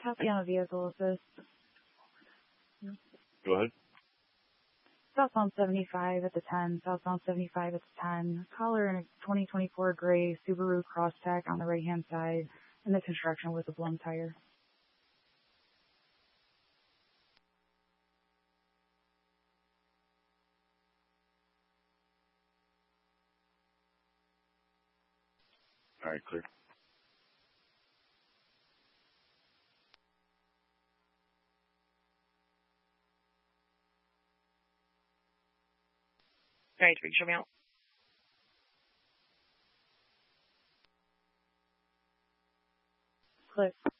Copy on a vehicle assist. Go ahead. Southbound 75 at the 10, southbound 75 at the 10. Caller in a 2024 gray Subaru Crosstrek on the right-hand side in the construction with a blown tire. All right, clear. Right, show me out. Click.